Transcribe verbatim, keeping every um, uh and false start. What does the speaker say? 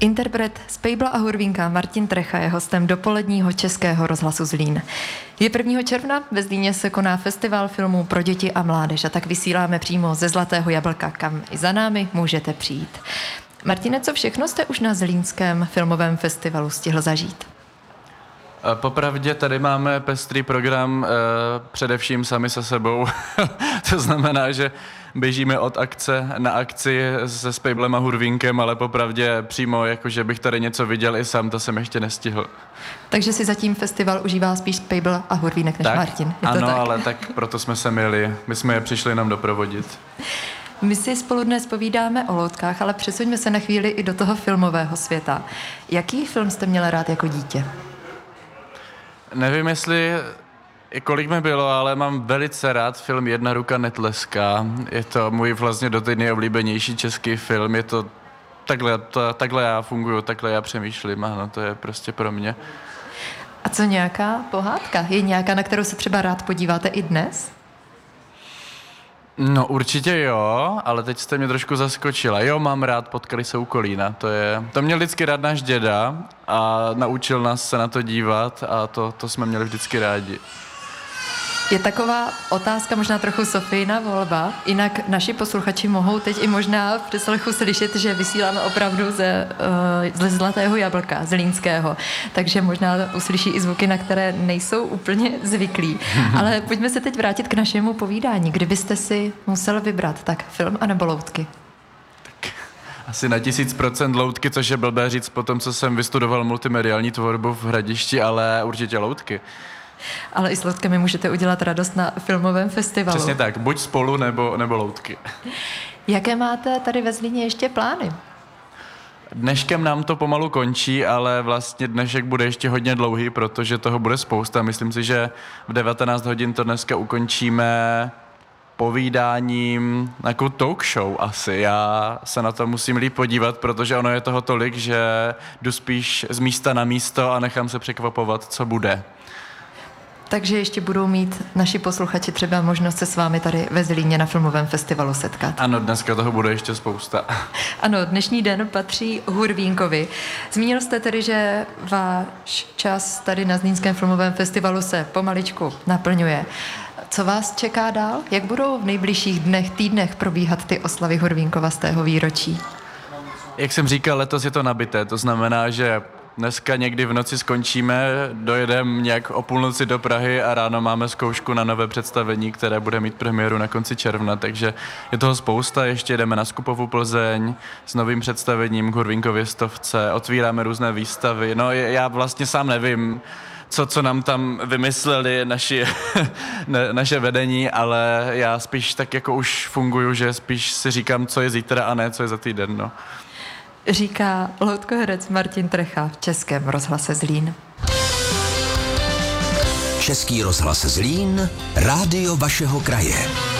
Interpret z Pejbla a Hurvínka Martin Trecha je hostem dopoledního Českého rozhlasu Zlín. Je prvního června, ve Zlíně se koná festival filmů pro děti a mládež a tak vysíláme přímo ze Zlatého jablka, kam i za námi můžete přijít. Martine, co všechno jste už na Zlínském filmovém festivalu stihl zažít? Popravdě tady máme pestrý program, eh, především sami se sebou. To znamená, že běžíme od akce na akci se Spejblem a Hurvínkem, ale popravdě přímo, jakože bych tady něco viděl i sám, to jsem ještě nestihl. Takže si zatím festival užívá spíš Spejbl a Hurvínek než tak, Martin. Je ano, to tak? ale tak proto jsme se měli. My jsme je přišli nám doprovodit. My si spolu dnes povídáme o loutkách, ale přesuňme se na chvíli i do toho filmového světa. Jaký film jste měl rád jako dítě? Nevím, jestli kolik mi bylo, ale mám velice rád film Jedna ruka netleská. Je to můj vlastně doteď nejoblíbenější český film. Je to takhle, to, takhle já funguju, takhle já přemýšlím. Ano, to je prostě pro mě. A co nějaká pohádka? Je nějaká, na kterou se třeba rád podíváte i dnes? No určitě jo, ale teď jste mě trošku zaskočila. Jo, mám rád Potkali se u Kolína, to je... To měl vždycky rád náš děda a naučil nás se na to dívat a to, to jsme měli vždycky rádi. Je taková otázka, možná trochu Sofijina volba, jinak naši posluchači mohou teď i možná v přeslechu slyšet, že vysíláme opravdu ze, uh, ze Zlatého jablka, z Línského, takže možná uslyší i zvuky, na které nejsou úplně zvyklí. Ale pojďme se teď vrátit k našemu povídání. Kdybyste si musel vybrat, tak film anebo loutky? Tak asi na tisíc procent loutky, což je blbé říct po tom, co jsem vystudoval multimediální tvorbu v Hradišti, ale určitě loutky. Ale i s loutkami můžete udělat radost na filmovém festivalu. Přesně tak, buď spolu, nebo, nebo loutky. Jaké máte tady ve Zlíně ještě plány? Dneškem nám to pomalu končí, ale vlastně dnešek bude ještě hodně dlouhý, protože toho bude spousta. Myslím si, že v devatenáct hodin to dneska ukončíme povídáním, jako talk show asi. Já se na to musím líp podívat, protože ono je toho tolik, že jdu spíš z místa na místo a nechám se překvapovat, co bude. Takže ještě budou mít naši posluchači třeba možnost se s vámi tady ve Zlíně na filmovém festivalu setkat. Ano, dneska toho bude ještě spousta. Ano, dnešní den patří Hurvínkovi. Zmínil jste tedy, že váš čas tady na Zlínském filmovém festivalu se pomaličku naplňuje. Co vás čeká dál? Jak budou v nejbližších dnech, týdnech probíhat ty oslavy Hurvínkova z tého výročí? Jak jsem říkal, letos je to nabité, to znamená, že dneska někdy v noci skončíme, dojedeme nějak o půlnoci do Prahy a ráno máme zkoušku na nové představení, které bude mít premiéru na konci června, takže je toho spousta. Ještě jdeme na Skupovu Plzeň s novým představením k Hurvínkově stovce, otvíráme různé výstavy. No já vlastně sám nevím, co, co nám tam vymysleli naši, ne, naše vedení, ale já spíš tak jako už funguju, že spíš si říkám, co je zítra a ne, co je za týden, no. Říká loutkoherec Martin Trecha v Českém rozhlase Zlín. Český rozhlas Zlín, rádio vašeho kraje.